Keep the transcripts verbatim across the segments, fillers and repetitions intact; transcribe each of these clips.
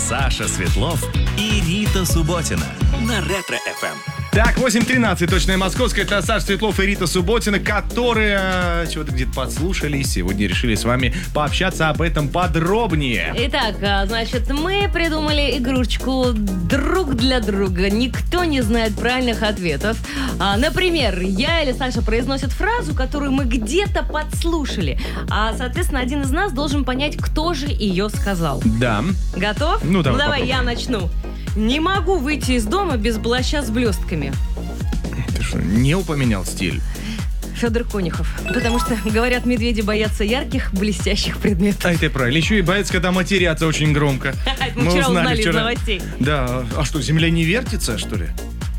Саша Светлов и Рита Субботина на Ретро-эф эм. Так, восемь тринадцать, точное московское. Это Саша Светлов и Рита Субботина, которые чего-то где-то подслушали и сегодня решили с вами пообщаться об этом подробнее. Итак, значит, мы придумали игрушечку друг для друга. Никто не знает правильных ответов. А, например, я или Саша произносят фразу, которую мы где-то подслушали. А, соответственно, один из нас должен понять, кто же ее сказал. Да. Готов? Ну, давай, ну, давай я попробуем. начну. Не могу выйти из дома без плаща с блестками. Ты что, не упоминал стиль? Федор Конюхов. Потому что, говорят, медведи боятся ярких, блестящих предметов. А это правильно. Еще и боятся, когда матерятся очень громко. Мы вчера узнали из новостей. Да. А что, земля не вертится, что ли?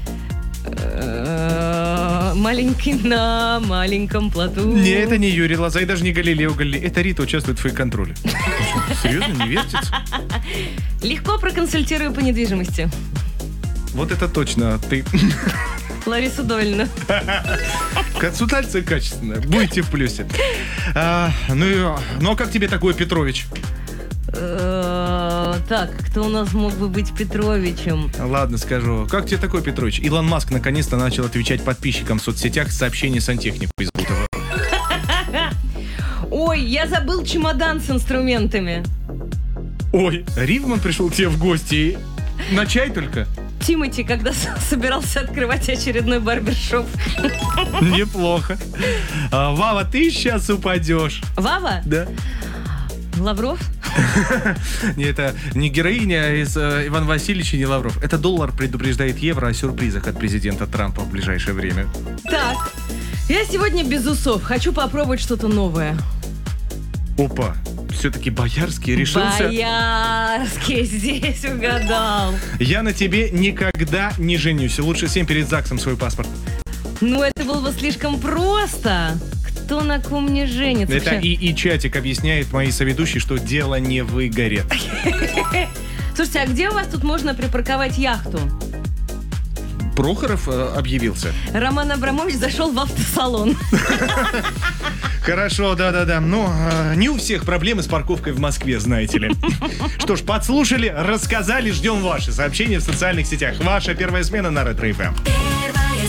Маленький на маленьком плоту. Не, это не Юрий Лоза и даже не Галилео Галилей. Это Рита участвует в фейк-контроле. Серьезно, не вертится? Легко проконсультирую по недвижимости. Вот это точно ты. Лариса Долина. Консультация качественная. Будете в плюсе. А, ну, и- ну, а как тебе такой Петрович? Э, Так, кто у нас мог бы быть Петровичем? Ладно, скажу. Как тебе такой Петрович? Илон Маск наконец-то начал отвечать подписчикам в соцсетях сообщения сантехнику из Бутова. Ой, я забыл чемодан с инструментами. Ой, Ривман пришел к тебе в гости. И на чай только? Тимати, когда с- собирался открывать очередной барбершоп. Неплохо. А, Вава, ты сейчас упадешь. Вава? Да. Лавров? Не, это не героиня из э, Ивана Васильевича, не Лавров. Это доллар предупреждает евро о сюрпризах от президента Трампа в ближайшее время. Так, я сегодня без усов. Хочу попробовать что-то новое. Опа, все-таки Боярский решился. Боярский здесь угадал. Я на тебе никогда не женюсь. Лучше всем перед ЗАГСом свой паспорт. Ну, это было бы слишком просто. Кто на ком не женится? Это Вообще- и, и чатик объясняет моей соведущей, что дело не выгорит. Слушайте, а где у вас тут можно припарковать яхту? Прохоров э, объявился. Роман Абрамович зашел в автосалон. Хорошо, да-да-да. Но э, не у всех проблемы с парковкой в Москве, знаете ли. Что ж, подслушали, рассказали, ждем ваши сообщения в социальных сетях. Ваша первая смена на Ретро-эф эм. Первая